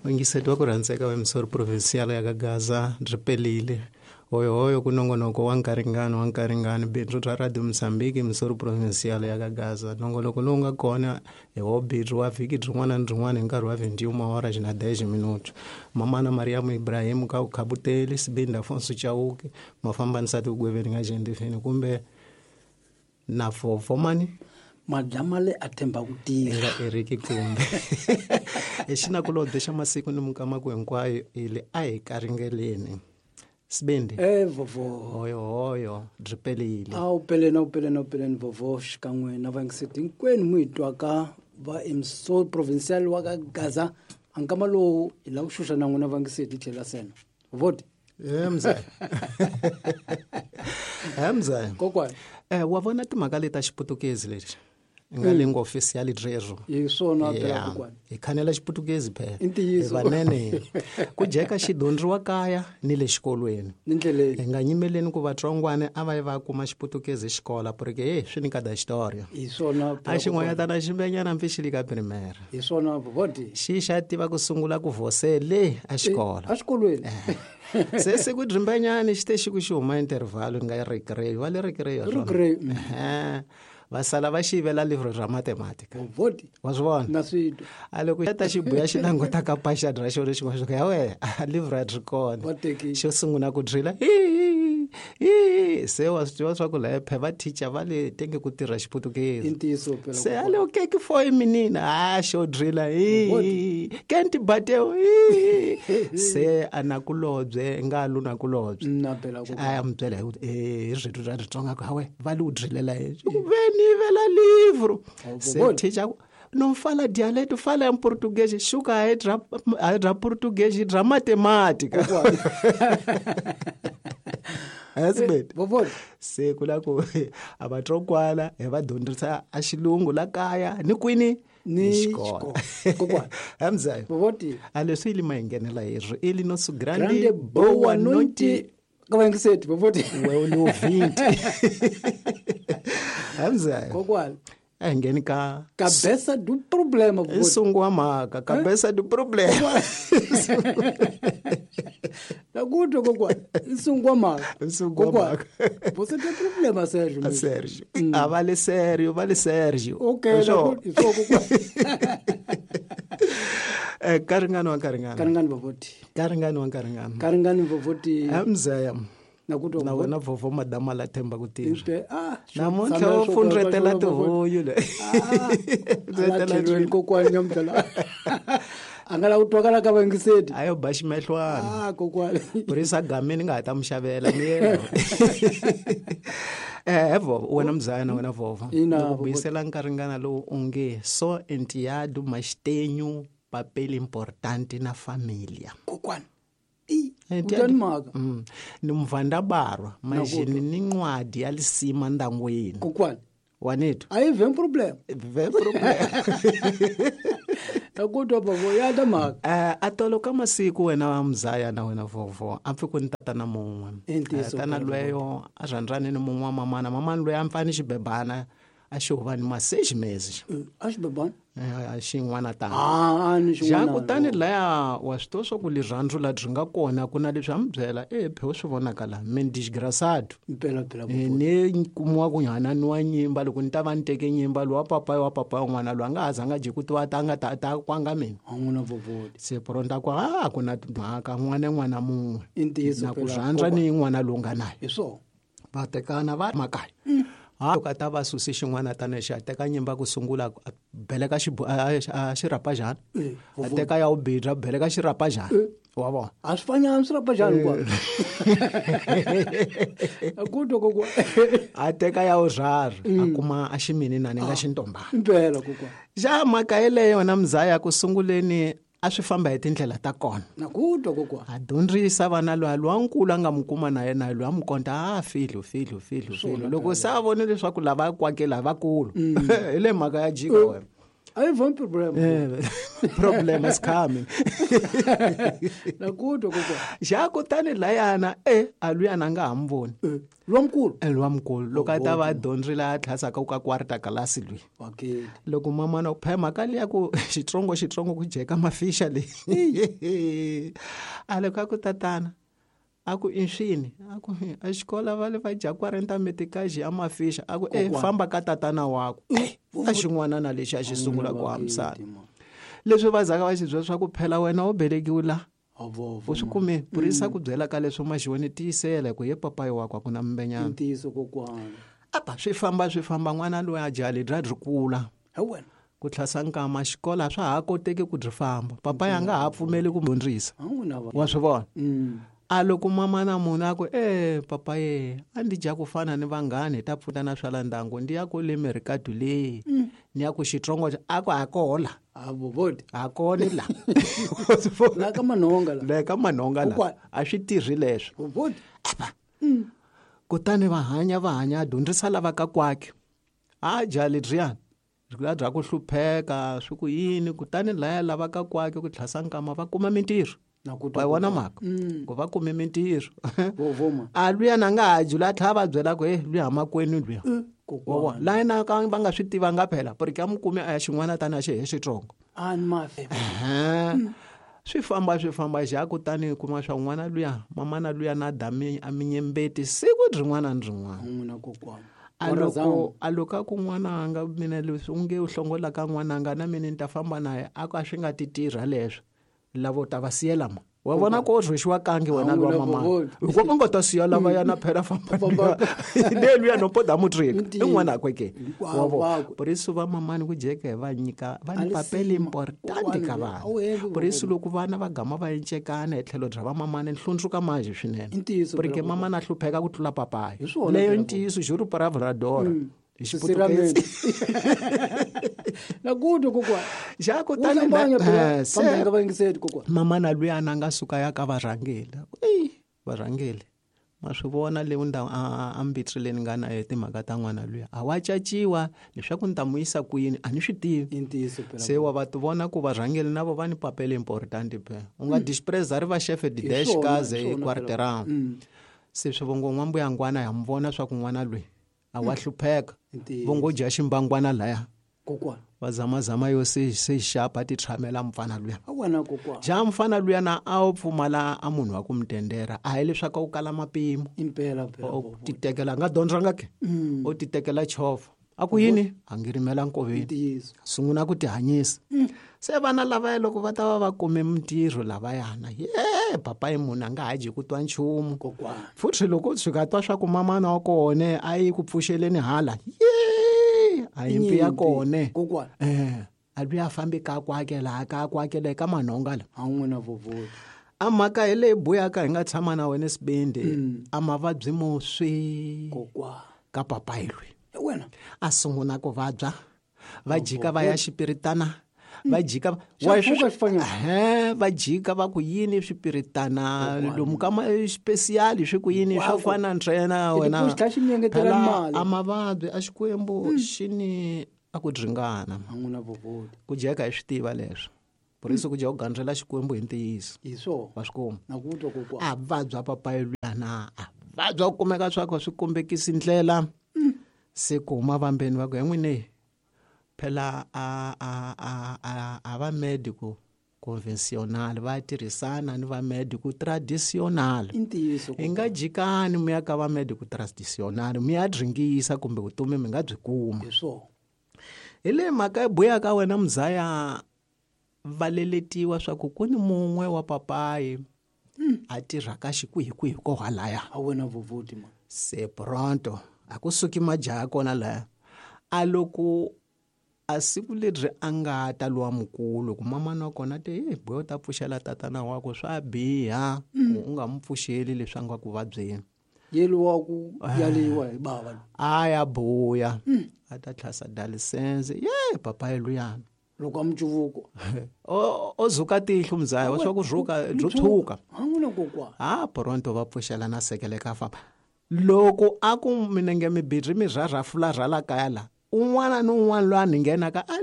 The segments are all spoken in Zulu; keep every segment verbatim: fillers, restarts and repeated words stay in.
Wangisetiwa ku rhandzeka wa Misori Provincial ya ka Gaza ri pelile. Hoyo hoyo ku nongonoko wa nkaringano wa nkaringano bindzu ra Radio Mozambique Misori Provincial ya ka Gaza. Nongoloko lowu nga kona hi wo bindzu wa vhiki rin'wana na rin'wana hi nkarhi wa twenty-one mawara xina dez minuto. Mamana Mariamu Ibrahim ka ukhabuteli Sibinda Fonso Chauke mafamba nsati ugweveni nga jendifini kumbe na fofo mani Madlamale athemba ku tirha nga Eriki kumbe exina ku lodde xa masiku ni mukama ku hinkwayo ile a hi karingeleni Sibindi eh vovo hoyo hoyo dripelile a u pelena u pelena u pelena vovo xikan'we na vangiseti hinkwenu mu hi twaka va eMisori Provincial wa ka Gaza ankama lowu hi la ku xuxa na n'wina vangiseti tlhela sena voti emza emza kokwana eh wa vona timhaka leta xiputukezi lexi nga lingua oficial drero hi swona phela kokwana hi khanela xiputukezi phela I ntiyiso. vanene ku jeka xidondriwa kaya ni le xikolweni ni ndleleni hi nga nyimeleni ku vatsongwana a va yi va kuma xiputukezi xikola porque he swi ni kada xitoriya hi swona a phela xin'wanyatana ximbenyana mpfixili ka primera hi swona voti xi xa tiva ku sungula ku vosele a xikola a xikolweni se se ku drimbenyana xi te xi ku xi huma intervalo ni nga recreate va le recreate Recreate, va sala va xivela livro ra mathematica voti wa swi vona na swito a loko xi ta xi buya xi languta ka paxani ra xona xin'wana xo ya we a livro a ri kona va tekile xo sungula ku drila hi hi se wa swi tiva swa ku la phe va teacher va le tenge ku tirha i xiputukezi ntiyiso phela se a le okay ke for minina a xo drila hi kenti bateo hi se ana kulobye nga lu na kulobye na phela kokwana aya mbyela eh rizwitu ra ritsonga ka we va lu drilela hi veni vela livro se vona. teacher non fala dialetto fala in portuguese shuka hydra hydra portuguese dra matematica asibet vovoti se kula ku abatsonkwala he va dyondzisa a xilungu la kaya ni kwini ni xikola kokwana hamzayo vovoti a leswi ili mahinghenela hezwo ili no su grande grande boa nonti ka vangiseti vovoti we ni uvinti hamzayo kokwana a hi ngheni ka cabeça do problema vovoti nsungu wa mhaka cabeça do problema nakutwa kokwana nsungu wa mhaka nsungu wa kokwana mhaka você tem problema Sérgio a Sérgio a vale sério vale Sérgio okay Swo. nakutwa so kokwana eh karingano wa karingano karingani vovoti karingano wa karingano karingani vovoti hamzaya nakutwa na vovoti wena vovo madama la themba ku tirha Inte, ah namuntlha u fundretela tihoyo le tlhelweni kokwani nyamtala a nga la ku twakala ka vangiseti ayo ba ximehlwana ah kokwani purisa game ni nga ha ta mi xavela ni yena eh vovo wena mzaya na wena vovo Ina, loko vovo. buyisela nkaringana lowu onge so entiado mastenho papel importante na família kokwani i Entiado. utani mhaka Mm. ni mvandlabarwa majini ni n'wadi ya lisima ndangwini kokwani wanetu a yi vhe problem very problem nakutwa vovo ya ta mhaka Eh a tolo ka masiku wena wa mzaya na wena vovo a pfi ku ni tatana mun'we Intiyiso Eh, tana phela, lweyo a rhandzani ni mun'we wa mamana mamana loyi a mfani xibebana a xi huvani maseji mezi a xibebani Eh, a xin'wana tani ah a ni ja xin'wana kutani laya wa swi tiva swa ku lirhandzu la byi nga kona ku na leswi a mi byela e phe wo swi vonaka la mi disgrasado phela phela Eh, ni kumiwa ku nyana ni wa nyimba loko ni ta va ni teke nyimba loyi wa papayi wa papayi un'wana loyi a nga ha zanga je ku tiwa ta nga ta ta kwanga mina a n'wina vovoti se poronta ku a ku na mhaka n'wana n'wana mun'we i ntiyiso na ku phela rhandza ni n'wana lowu nga nayo hi swona va tekana va makaya ha loko a ta va susi xin'wana tani xi a teka nyimba ku sungula a beleka xibu- a- a- a xirapa njhani Eh, a teka ya ubidra beleka xirapa njhani wa vona a swi fanyana swi rapa njhani kwa akutwa kokwa a teka ya urhari a kuma a ximinina ni nga xintombana impela kokwa xa mhaka yeleyo na mzaya ku sunguleni a swi famba hi tindlela ta kona nakutwa kokwa a dyondzisa vana loyi lowankulu a nga mi kuma na yena loyi a mi konta a fihlo fihlo fihlo fihlo loko se a vone leswaku lava kwakela vakulu hi le mhaka ya jika wena I have one problem. Eh, problem is coming. Nakuto kokwa. Ja kutani layana eh aluyana nga hamboni. Lomkhulu. Elwamkhulu loko ata va dyondzile a tlhasa ka ka kwarta kalasi lwi. Okay. Loko mama no phema kali ya ku xitrongo xitrongo ku jeka mafisha leyi. Ale ka ku tatana. Aku inshini aku a xikola vale va dya quaranta metikaji ya mafisha aku eh famba ka tatana wako a xin'wana na lexi a xi sungula ku hambisana leswi va zaka va xi byela swa ku phela wena u belekiwula u swi kume purisa ku byela ka leswi ma xiwoni tiyisela ku ye papayi wako ku na mbenyana ntiyiso kokwana apa swi famba swi famba n'wana loyi a jali dra dri kula hawena ku tlhasa nkama xikola swa ha koteki ku dri famba papayi a nga ha pfumeli ku dyondzisa wa swi vona a loko mama na munhu ako eh papa ye a ndi dya ku fana ni vanghani ta pfutana swala ndango ndi ya ku le merikadu leyi ni ya ku xitrongo ako a kola a bobodi a koni la la ka manonga la la ka manonga la a swi tirhi leswo bobodi kutani va hanya va hanya dyondzisa lava ka kwake a jali driyani rikula dra ku hlupheka swi ku yini kutani laya lava ka kwake ku tlhasa nkama va kuma mintirho va vona mhaka ku va kume mintirho a luya na nga ha jula tlhela va byela ku e luya makwenu luya laha na ka va nga swi tivanga phela porque a mukume a ya xin'wana tani a xi he xitsongo swi famba swi famba xa kutani kuma swa n'wana luya mamana luya na dami a minyembeti siku rin'wana ni rin'wana aloko aloka ku n'wananga mina leswi u nge u hlongola ka n'wananga na mina ni ta famba naye a ka swi nga ti tirha leswo lavo ta va siyela ma wa vona ko rhwexiwa kangi wena lwa mama ko ko ngo ta siya lava ya na phela famba le luya no poda mutrika n'wana kweke wa vo porisu va mama ni ku jeka va nyika va ni papel important ka vana porisu loko vana va gama va encekana etlhelo dra va mama ni hlundzuka maji swinene porque mama na hlupheka ku tlula papayi leyo ntiyiso juru para vradora Sinceramente. Nakuto kokwa. Ja kutani mama na luya na nga suka ya ka varhangeli. Eh varhangeli. Ma swi vona le unda ambitri le nga na timhaka ta n'wana luya. A wa caciwa leswaku ni ta mu yisa ku yini a ni swi tivi. Se wa va tu vona ku varhangeli na vo va ni papel important pe. U nga dispreza ri va chef de dash kaze e quarteran. Se swi vongo n'wambu ya ngwana ya mvona swa ku n'wana luya a wa hlupheka vongo dya ximbangwana laya kokwa va zama zama yo se se shapa ti tramela mfana luya awana kokwa ja mfana luya na a u pfumala a munhu wa ku mtendera a hi leswaku u kala mapimo impela phela o ti tekela nga dondra nga ke o ti tekela chofa a ku yini a ngirimela nkoveni sunguna ku ti hanyisa se vana lava loko va ta va va kume mintirho lava yana ye papa yi munhu a nga haji ku twa nchumu futhi loko swi nga twa swa ku mamana wa kone a yi ku pfuxeleni hala ye a yi mpi ya kone eh a luya fambi ka kwake laha ka kwakele ka manonga la a n'wina vovoto a mhaka hi leyi boyaka hi nga tshama na wena sibende a mavabyi mo swi ka papa yi lwi wena a sunguna ku vabya va jika va ya xipiritana va jika va jika va ku yini swipiritana lomu ka special swi ku yini swo fana ntsena wena a mavabyi a xikwembu xini a ku dringana ku jeka hi swi tiva leswo poriso ku ja u gandzela xikwembu hi ntiyiso va swi kuma a vabya papayi luyana a vabya ku kumeka swakho swi kombekisi ndlela se kuma vambeni va ku n'wine phela a a a a va medical conventional va tirhisana ni va medical traditional i nga jikani mi ya ka va medical traditional mi ya dringisa kumbe vutomi mi nga byi kuma hi le mhaka yi boya ka wena muzaya valeletiwa swa ku ku ni mun'we wa papayi a tirhaka xikwihi ko halaya a wena vovoti ma se pronto a ku suki majaha kona laya a loko a siku ledri a nga ta luwa mukulu ku mamana wa kona te hey boyo ta pfuxela tatana wako swa biha u nga mu pfuxeli leswi a nga ku vabyeni yeliwa ku yaliwa hi bava a ya boya a ta tlhasa dalisense ye papa yeluyana loko amjuvuko o ozuka tihlo mzaya wa swa ku rhuka byo tshuka hanguna kokwa ha pronto va pfuxela na sekele ka famba loko a ku minenge mibidri mi rharhafula rhala kaya la un'wana ni un'wana loyi a ni nghenaka ali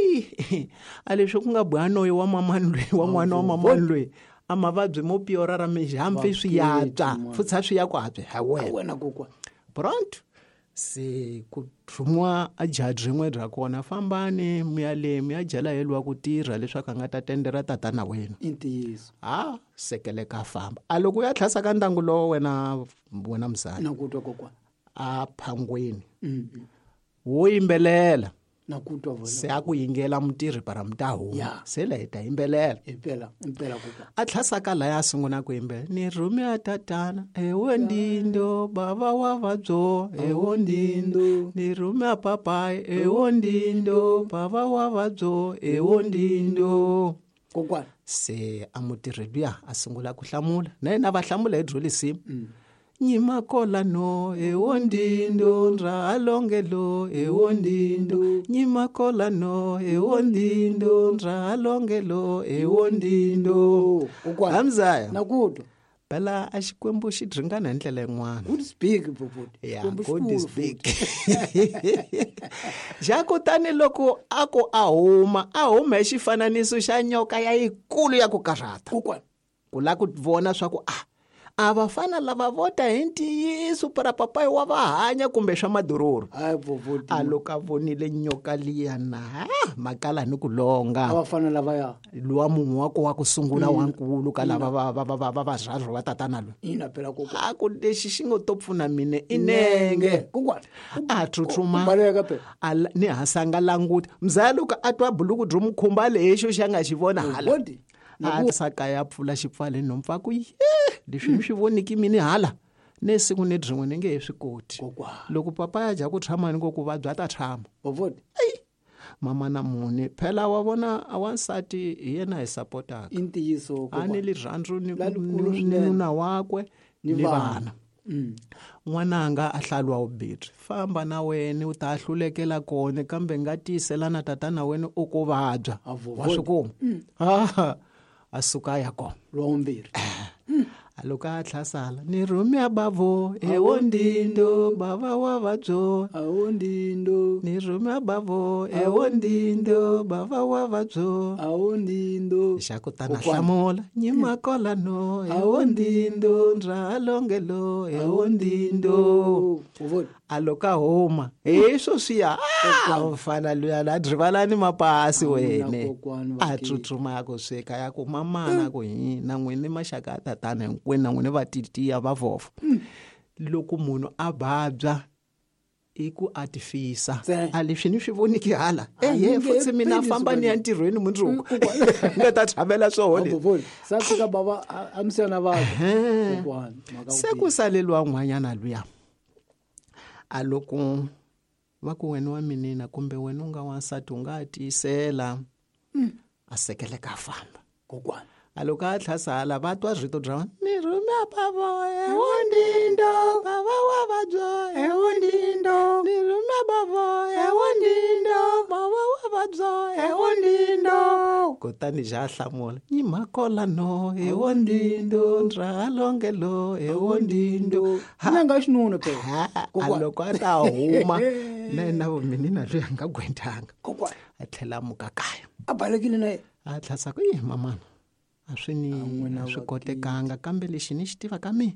i a leswi ku nga boha noyi wa mamani loyi wa n'wana wa mamani loyi a mavabyi mo piyora ra mijhampi swi yatswa futsa swi ya ku habye ha wena pronto se ku thumiwa a jaji rin'we ra kona fambani mi ya le mi ya jela heliwa ku tirha leswaku a nga ta tendera tatana wena intiyiso ha sekele ka famba a loko ya tlhasa ka ndangu lowo wena wena mzali na kutwa kokwana a phangweni mm wo yimbelela na kutwa vona se a ku yingela mutirhi para mutahu yeah. se la hita yimbelela impela impela kokwana a tlhasa ka la ya sunguna ku yimbelela ni rhumya tatana ewo ndindo bava wa vabyo ewo ndindo ni rhumya papai ewo ndindo bava wa vabyo ewo ndindo kokwana se a mutirhi luya a sungula ku hlamula na yena va hlamula hi drolisimu mm. nyima kola no ewo ndindo ndra longelo ewo ndindo nyima kola no ewo ndindo ndra longelo ewo ndindo amzaya nakutwa phela a xikwembu xi dringana hi ndlela yin'wana good speak boboti yeah good speak xa kutani loko a ku a huma a huma hi xifananiso xa nyoka ya yikulu ya ku karhata kokwana ku la ku vona swa ku ah a vafana lava vota hi ntiyiso para papai wa va hanya kumbe swa madururu hayi boboti a loko a vonile nyoka liya na makala ni ku longa a vafana lava ya luwa munhu wa ko wa ku sungula wa nkulu ka lava va va va va va zazwo va tatana lo ina phela kokwana a ku lexi xi ngo to pfuna mine inenge kokwana a tsutsuma baleka phela a ni hasanga languta mzali loko a twa buluku drum khumba lexo xa nga xi vona hala boboti a saka ya pfula xipfale nompfa ku ye leswi mi swi voniki mini hala ne siku ni drin'we ni nge he swi koti loko papa ya dya ku tshama ni ngo ku vabya ta tshama boboti ai mama na muni phela wa vona a wansati hi yena hi supportaka intiyiso a ni li rhandzu ni nuna wakwe ni vana n'wananga a hlaluwa ubitri famba na wena u ta hlulekela kone kambe nga tiyisela na tatana wena u ku vabya wa swi kuma ha a suka ya kona lombiri loko a tlhasala ni rhumya bavo ewo ndindo bava wa vabyo awo ndindo ni rhumya bavo ewo ndindo bava wa vabyo awo ndindo xa kutana hlamula nyima kola no ewo ndindo ndra longelo ewo ndindo a loko a huma hi swo swiya a fana luya la drivalani mapasi wene a tsutsuma ya ku sweka ya ku mamana ku hina n'wini maxaka ya tatana hinkwenu na n'wini va titiya va vofa loko munhu a babya i ku atifisa a leswi ni swi voniki hala ehe futsi mina famba ni ya ntirhweni mundzuku nga ta tshamela swohole sa fika baba amsana va se ku saleliwa n'wanyana luya a loko va ku wena wa minina kumbe wena u nga wansati u nga tiyisela a sekeleka a famba kokwana a loko a tlhasala va twa rito bya ni rhumya bavo ewo ndindo bava wa vabyo ewo ndindo ni rhumya bavo ewo ndindo bava wa vabyo ewo ndindo kutani xa a hlamula nyima kola no ewo ndindo ndra longelo ewo ndindo nyanga xinuna phela a loko a ta huma na yena vuminina loyi a nga gwentanga kokwana a tlhela muka kaya a balekile na ye a tlhasa ku yi mamana a swi ni a swi kotekanga kambe lexi ni xi tiva ka mina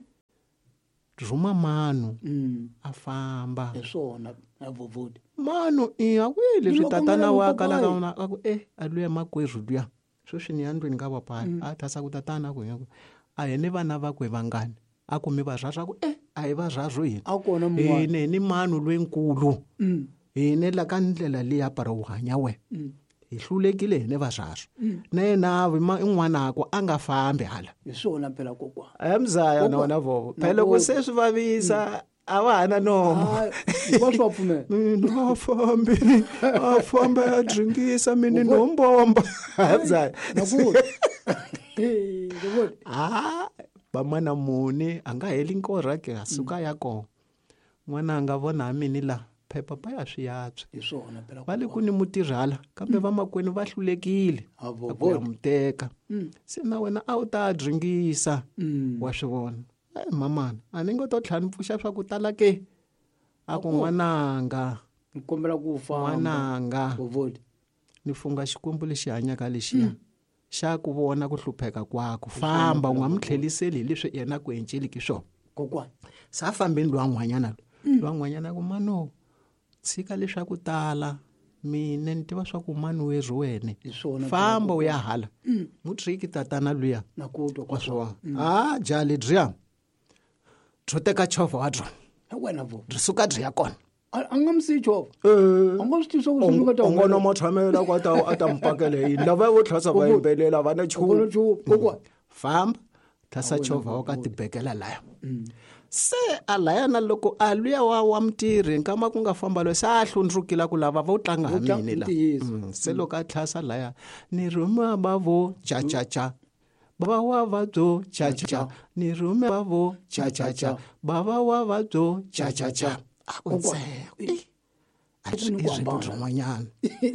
rhuma manu a famba hi swona a vovodi manu i a kwihi leswi tatana wa kala ka vona a ku e a luya makwerhu luya sweswi ni ya ndlwini ka papaya a thasa ku tatana ku a hi ni vana vakwe vangani a ku mi va zazwa ku e a hi va zazwo hina a kona hine ni manu lwenkulu hine la ka ndlela leyi apara wu hanya we hi hlulekile hine va zazwo na yena n'wanako a nga fambi hala hi swona phela kokwana a mzaya na wona vovo phela ku se swi vavisa a va hana nomo wa swa pfumela a fambi a famba ya drinkisa mini no mbomba a mzaya ah bamana muni a nga heli nkorha ke a suka ya kona n'wana a nga vona mini la phepha pa ya swi yatswa hi swona phela va le ku ni mutirhala kambe vamakwenu va hlulekile a ku ya muteka se na wena a wu ta drinkisa wa swi vona e mamana a ni ngo to tlhela ni pfuxa swa ku tala ke a ku n'wananga ni kombela ku famba n'wananga vovodi ni funga xikwembu lexi hanyaka lexiya xa ku vona ku hlupheka kwako famba u nga mi tlheliseli hi leswi yena ku enceliki swona kokwana sa fambeni lwan'wanyana lwan'wanyana ku mano tshika leswaku tala mina ni tiva swa ku mani weri wene famba u ya hala mutriki tatana luya nakutwa kwa swona ah jali driya tro teka chovha wa drona wena vo ri suka dri ya kona anga msicho eh anga sitisa ku suluka ta ngona mothamela kwa ta atampakele yini lava vo tlhasa va imbelela vana kokwana chu chu kokwana famba thasa chovha wa ka tibekela laya se alayana loko aluya wa wa mtirhi nkama ku nga famba lo sa hlundrukila ku lava vo tlanga ha mini la se loko a tlhasa laya ni rhuma bavo cha cha cha baba wa vabyo cha cha cha ni rhuma bavo cha cha cha baba wa vabyo cha cha cha akun'wanyana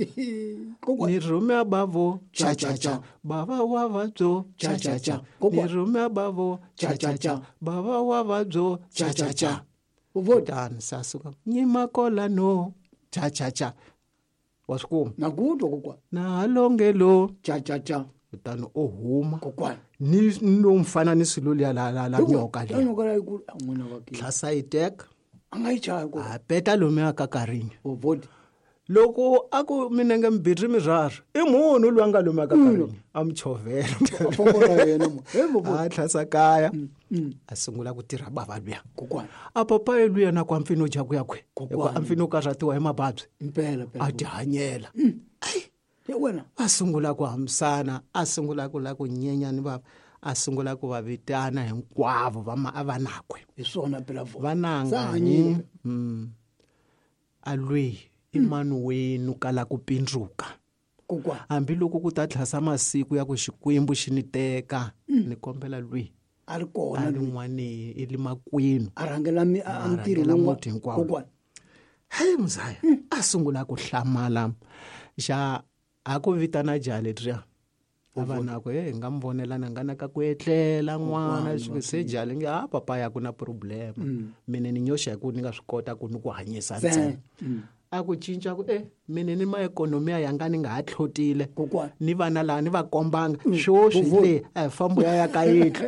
ni rhuma bavo cha cha cha baba wa vabyo cha cha cha ni rhuma bavo cha cha cha baba wa vabyo cha cha cha uvotani sasuka nyima kola no cha cha cha wasukuma nakutwa kokwana na halongelo cha cha cha kutani u huma kokwana ni no mfana ni swilo liya la la la nyoka la liya nyoka la ku n'wina va ki tlhasa yi teka anga yi chaya ko a peta lomu ya kakarini uvoti loko a ku minenge mbirhi mirharhu i munhu loyi a nga lomu ya kakarini a mi chovhela fongola yena mo he vo a tlhasa kaya a sungula ku tirha bava luya kokwana a papa ye luya na ku a mfino jaku yakwe Kokwana. a mfino karhatiwa hi mababyi impela a phela ti hanyela he wena a sungula ku hambisana a sungula ku la ku nyenyani vava a sungula ku va vitana hinkwavo va ma a va nakwe hi swona phela vo vananga Sa hanyile. mm a lwi i mani wenu kala ku pindruka kokwana hambiloko ku ta tlhasa masiku ya ku xikwembu xi ni teka ni kombela lwi a ri a kona ri n'waneni i li makwenu a rhangela mi a a ntirho rhangela lowu muti hinkwawo. kokwana hayi mzaya a sungula ku hlamala xa a ku vitana jaha ledriya a va nako he hi nga mi vonela na nga na ka ku etlela n'wana xi- se jaha li nge a papa ya ku na problema mina ni nyoxa hi ku ni nga swi kota ku ni ku hanyisa ntsena se a ku cinca ku e mina ni maekonomiya yanga ni nga ha tlhotile kokwana ni vana laha ni va kombanga swoswi le a hi fambo ya ya ka yindlu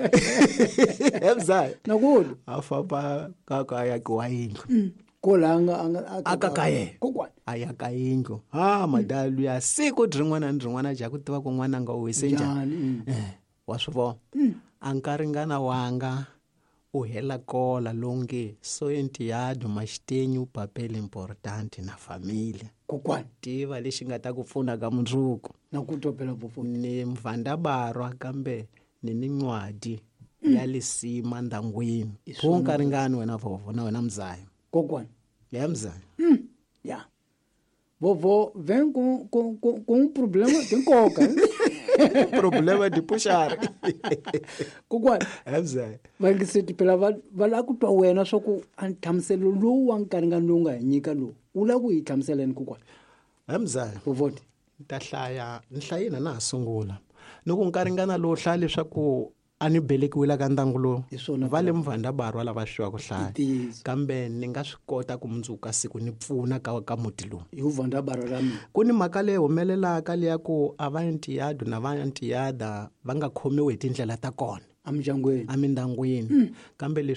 emzaya nakutwa a famba ka ka yakiwa yindlu ko la anga anga aka ka yena kokwana a ya ka yindlu ha madala luya siku rin'wana ni rin'wana ja ku tiva ku n'wana nga u wise njhani njhani Eh, wa swi vona a nkaringana wanga u hela kola longe so entiyado maxitenyu papel importante na familia kokwana tiva lexi nga ta ku pfuna ka mundzuku nakutwa phela vo ni mvhandabarwa kambe ni ni n'wadi ya lisima ndangwini pho nkaringani wena vovo na wena mzaya kokwana ya mzaya ya vovô vem com, com, com, com um problema de nkoka problema di puxara kokwana ya mzaya vangiseti phela va va lava ku twa wena swa ku a nhlamuselo lowu wa nkaringani lowu nga hi nyika lowu wu lava ku hi hlamuseleni kokwana ya mzaya vovoti ni ta hlaya ni hlayina na ha sungula ni ku nkaringana lowu hlaya leswaku a ni belekiwile ka ndyangu lowu Hi swona va le mvhandabarwa lava swiwa ku hlaya ntiyiso kambe ni nga swi kota ku mundzuka siku ni pfuna ka ka muti lowu hi uvhandabara ra mina ku ni mhaka leyi humelelaka leya ku a va ntiyado na va ntiyada va nga khomiwi hi tindlela ta kona a mindyangwini emindyangwini kambe leswi